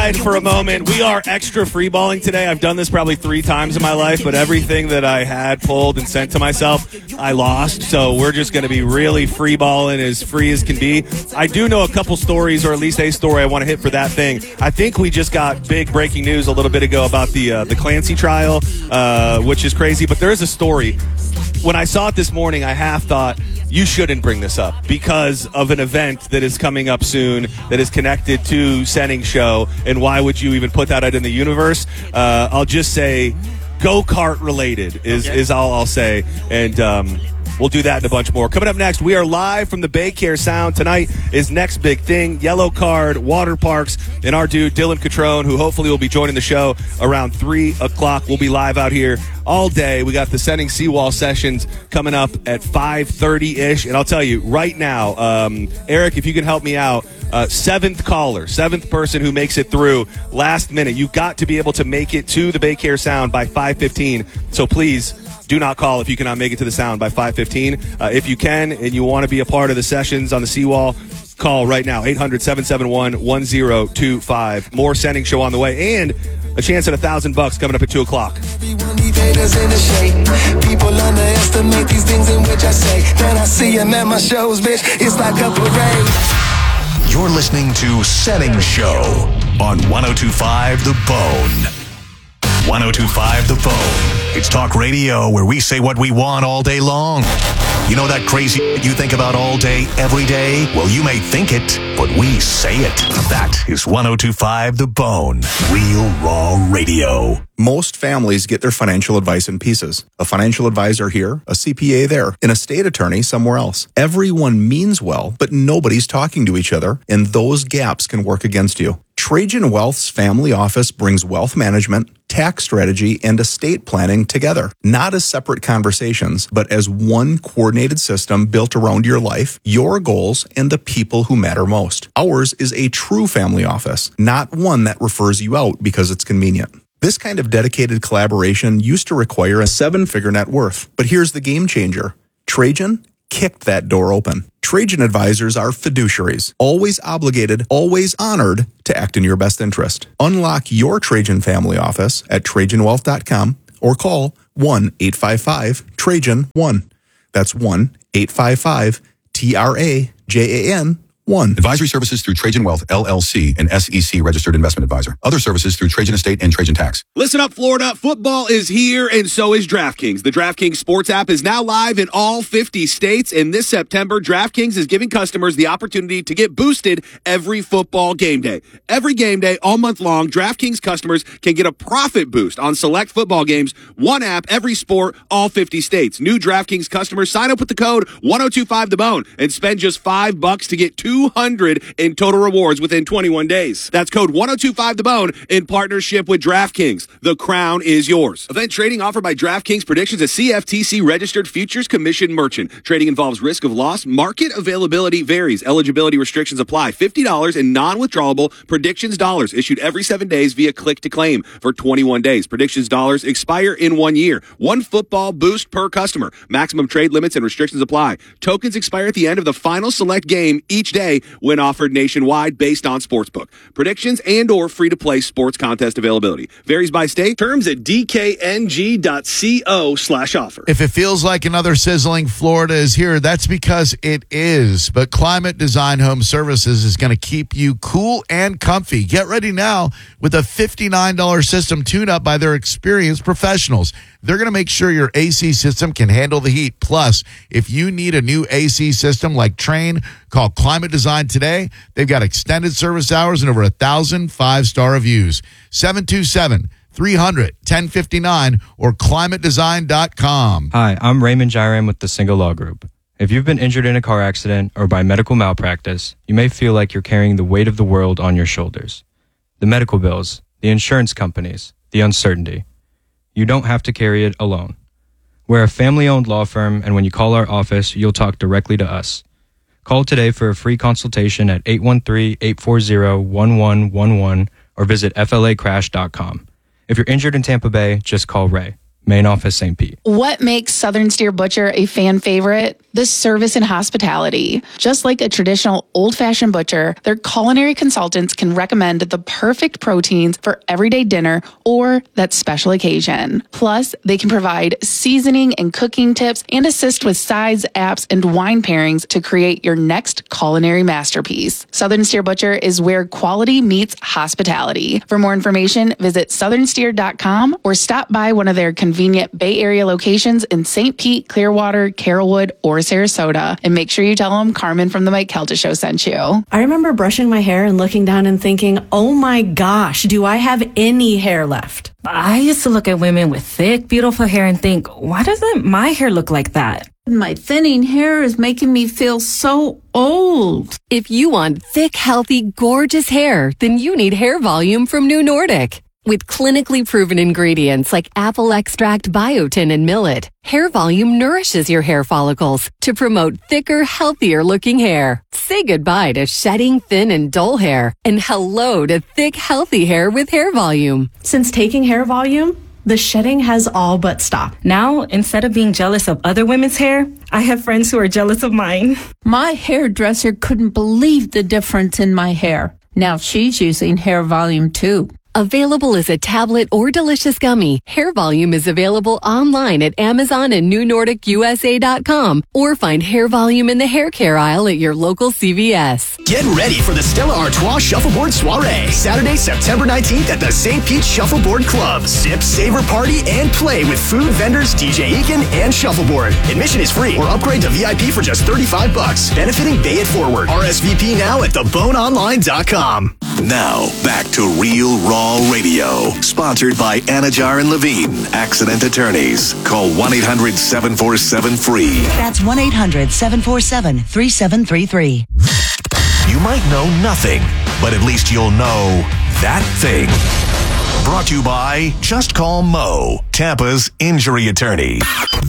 For a moment, we are extra free balling today. I've done this probably 3 times in my life, but everything that I had pulled and sent to myself, I lost. So we're just going to be really free balling, as free as can be. I do know a couple stories, or at least a story I want to hit for that thing. I think we just got big breaking news a little bit ago about the Clancy trial, which is crazy. But there is a story. When I saw it this morning, I half thought, you shouldn't bring this up because of an event that is coming up soon that is connected to Senning's show, and why would you even put that out in the universe? I'll just say go-kart related is all I'll say, and we'll do that and a bunch more. Coming up next, we are live from the Baycare Sound. Tonight is next big thing, Yellow Card, water parks, and our dude Dylan Catrone, who hopefully will be joining the show around 3 o'clock. We'll be live out here all day. We got the Senning Seawall sessions coming up at 5:30-ish. And I'll tell you right now, Eric, if you can help me out, 7th person who makes it through last minute. You've got to be able to make it to the Baycare Sound by 5:15. So please do not call if you cannot make it to the Sound by 5:15. If you can and you want to be a part of the sessions on the Seawall, call right now, 800-771-1025. More Senning show on the way, and a chance at $1,000 coming up at 2 o'clock. People underestimate these things in which I say. Then I see them at my shows, bitch. It's like a parade. You're listening to Senning Show on 102.5 The Bone. 102.5 The Bone. It's talk radio where we say what we want all day long. You know that crazy you think about all day, every day? Well, you may think it, but we say it. That is 102.5 The Bone. Real raw radio. Most families get their financial advice in pieces. A financial advisor here, a CPA there, an estate attorney somewhere else. Everyone means well, but nobody's talking to each other, and those gaps can work against you. Trajan Wealth's family office brings wealth management, tax strategy, and estate planning together, not as separate conversations, but as one coordinated system built around your life, your goals, and the people who matter most. Ours is a true family office, not one that refers you out because it's convenient. This kind of dedicated collaboration used to require a 7-figure net worth, but here's the game changer. Trajan kicked that door open. Trajan advisors are fiduciaries, always obligated, always honored to act in your best interest. Unlock your Trajan family office at TrajanWealth.com or call 1-855-TRAJAN-1. That's 1-855-TRAJAN-1. Advisory services through Trajan Wealth, LLC, an SEC registered investment advisor. Other services through Trajan Estate and Trajan Tax. Listen up, Florida. Football is here, and so is DraftKings. The DraftKings Sports app is now live in all 50 states, and this September, DraftKings is giving customers the opportunity to get boosted every football game day. Every game day, all month long, DraftKings customers can get a profit boost on select football games. One app, every sport, all 50 states. New DraftKings customers sign up with the code 1025TheBone and spend just $5 to get $200 in total rewards within 21 days. That's code 1025TheBone in partnership with DraftKings. The crown is yours. Event trading offered by DraftKings Predictions, a CFTC registered futures commission merchant. Trading involves risk of loss. Market availability varies. Eligibility restrictions apply. $50 in non-withdrawable Predictions dollars issued every 7 days via click to claim for 21 days. Predictions dollars expire in 1 year. One football boost per customer. Maximum trade limits and restrictions apply. Tokens expire at the end of the final select game each day when offered nationwide based on Sportsbook. Predictions and or free-to-play sports contest availability. Varies by state. Terms at dkng.co/offer. If it feels like another sizzling Florida is here, that's because it is. But Climate Design Home Services is going to keep you cool and comfy. Get ready now with a $59 system tune-up by their experienced professionals. They're going to make sure your AC system can handle the heat. Plus, if you need a new AC system like Trane, call Climate Design today. They've got extended service hours and over 1,000 5-star reviews. 727-300-1059 or climatedesign.com. Hi, I'm Raymond Jairam with the Single Law Group. If you've been injured in a car accident or by medical malpractice, you may feel like you're carrying the weight of the world on your shoulders. The medical bills, the insurance companies, the uncertainty. You don't have to carry it alone. We're a family-owned law firm, and when you call our office, you'll talk directly to us. Call today for a free consultation at 813-840-1111 or visit flacrash.com. If you're injured in Tampa Bay, just call Ray. Main office, St. Pete. What makes Southern Steer Butcher a fan favorite? the service and hospitality. Just like a traditional old-fashioned butcher, their culinary consultants can recommend the perfect proteins for everyday dinner or that special occasion. Plus, they can provide seasoning and cooking tips and assist with sides, apps, and wine pairings to create your next culinary masterpiece. Southern Steer Butcher is where quality meets hospitality. For more information, visit southernsteer.com or stop by one of their convenient Bay Area locations in St. Pete, Clearwater, Carrollwood, or Sarasota. And make sure you tell them Carmen from the Mike Kelta Show sent you. I remember brushing my hair and looking down and thinking, oh my gosh, do I have any hair left? I used to look at women with thick, beautiful hair and think, why doesn't my hair look like that? My thinning hair is making me feel so old. If you want thick, healthy, gorgeous hair, then you need Hair Volume from New Nordic. With clinically proven ingredients like apple extract, biotin, and millet, Hair Volume nourishes your hair follicles to promote thicker, healthier looking hair. Say goodbye to shedding, thin, and dull hair, and hello to thick, healthy hair with Hair Volume. Since taking Hair Volume, the shedding has all but stopped. Now, instead of being jealous of other women's hair, I have friends who are jealous of mine. My hairdresser couldn't believe the difference in my hair. Now she's using Hair Volume too. Available as a tablet or delicious gummy, Hair Volume is available online at Amazon and NewNordicUSA.com, or find Hair Volume in the hair care aisle at your local CVS. Get ready for the Stella Artois Shuffleboard Soiree, Saturday, September 19th at the St. Pete Shuffleboard Club. Sip, savor, party, and play with food vendors DJ Eakin and Shuffleboard. Admission is free or upgrade to VIP for just $35, benefiting Bay It Forward. RSVP now at theboneonline.com. Now, back to Real Raw Radio. Sponsored by Anajar and Levine, Accident Attorneys. Call 1-800-747-FREE. That's 1-800-747-3733. You might know nothing, but at least you'll know that thing. Brought to you by Just Call Mo, Tampa's injury attorney.